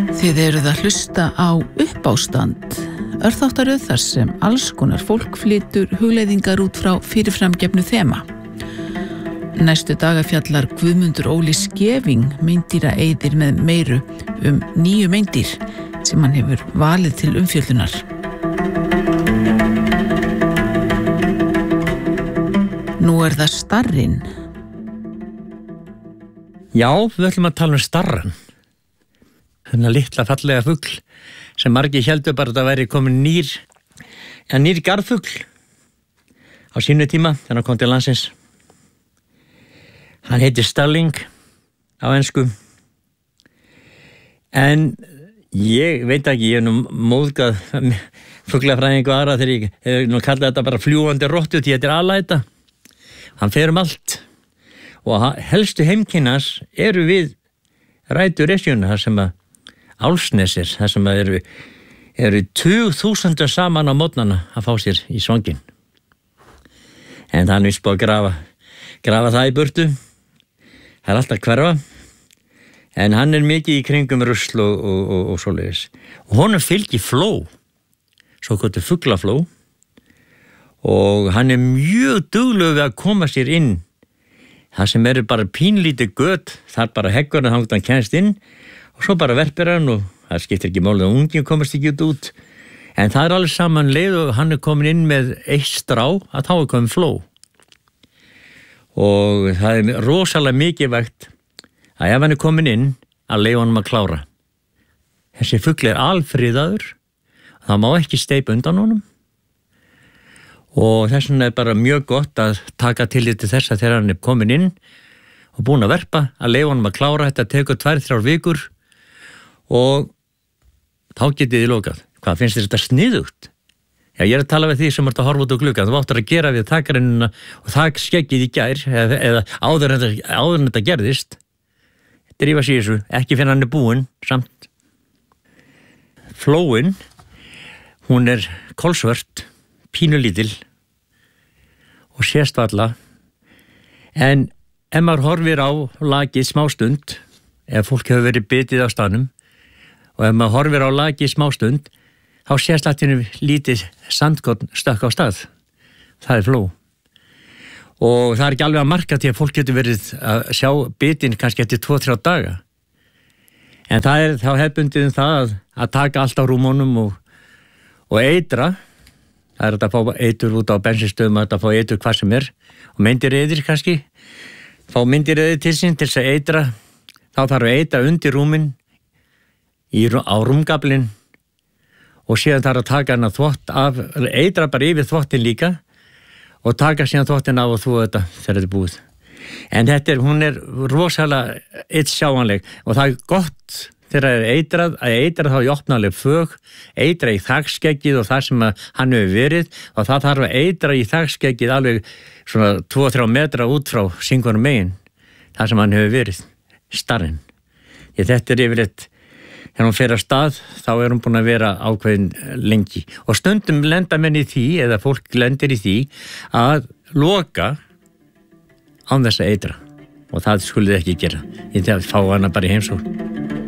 Þið eruð að hlusta á Uppástand, örþáttaröð þar sem alls konar fólk flytur hugleiðingar út frá fyrirframgefnu þema. Næstu daga fjallar Guðmundur Óli Skeving meindýraeyðir með meiru 9 meindýr sem hann hefur valið til umfjöllunar. Nú er það starrinn. Já, við ætlum að tala starran. Þennan litla fallega fugl sem margir héldu bara að það væri komin nýr garðfugl á sínu tíma þegar hann kom til landsins. Hann heitir Starling á ensku. En ég veit ekki, ég hef móðgað fuglafræðingu aðra þegar ég hef kallað þetta bara fljúgandi rottu því þetta alæta. Hann fer allt og helstu heimkynnans eru við rætur Esjuna, þar sem að Álfsnesir, þar sem að eru 20.000 saman á mótnana að fá sér í svanginn. En það er víst búið að grafa það í burtu. Það er alltaf hverfa. En hann er mikið í kringum rusl og svoleiðis. Og honum fylgir fló, svo kvöldu fuglafló. Og hann er mjög duglegur við að koma sér inn. Það sem eru bara pínlítið gött, það er bara heggurinn þangt hann kemst inn. Og svo bara verpir hann og það skiptir ekki máli að unginn komast ekki út. En það er alveg saman leið og hann er komin inn með eitt strá að þá er komin fló. Og það er rosalega mikilvægt að ef hann er komin inn að leyfa honum að klára. Þessi fugl er alfriðaður, það má ekki steypa undan honum. Og þess vegna er bara mjög gott að taka tillit til þess að þegar hann er komin inn og búin að verpa, að leyfa honum að klára. Þetta tekur 2-3 vikur og þá getið þið lokað. Hvað finnst þér þetta sniðugt? Já, ég er að tala við því sem ert að horfa út á gluggann. Þú áttir að gera við þakrennuna og þakskeggið í gær eða áður en þetta gerðist. Drífa sig þessu, ekki fyrir hann er búinn samt. Flóin, hún er kolsvört, pínulítil og sést varla. En ef maður horfir á lakið smástund, ef fólk hefur verið bitið á staðnum, og ef maður horfir á lakið smástund, þá sést alltaf lítið sandkorn stökk á stað. Það er fló. Og það er ekki alveg að marka til að fólk getur verið að sjá bitin kannski eftir 2-3 daga. En það er þá hefðbundið það að taka allt á rúmunum og eitra. Það er að fá eitur út á bensinstöðum, að fá eitur hvað sem er. Og meindýraeyðir kannski. Fá meindýraeyðir til sín til þess að eitra. Þá þarf að eitra undir rúmin á rúmgaflinn og síðan þarf að taka hana þvott af, eitra bara yfir þvottin líka og taka síðan þvottin af og þú þetta þegar þetta er búið. En hún er rosalega sjáanleg og það er gott þegar það er eitrað, að eitra þá í opnaleg fög, eitra í þakskeggið og það sem hann hefur verið og það þarf að eitra í þakskeggið alveg svona 2-3 metra út frá syngunum megin, það sem hann hefur verið, starrinn. Þetta er yfirleitt, þegar hún fer af stað, þá er hún búin að vera ákveðin lengi. Og stundum lenda menn í því, eða fólk lendir í því, að loka án þess að eitra. Og það skulið ekki gera. Ég fá hana bara í heimsókn.